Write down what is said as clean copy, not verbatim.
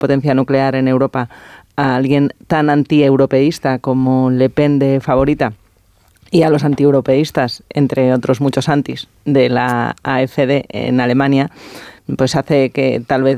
potencia nuclear en Europa, a alguien tan antieuropeísta como Le Pen de favorita y a los antieuropeístas, entre otros muchos antis, de la AfD en Alemania, pues hace que tal vez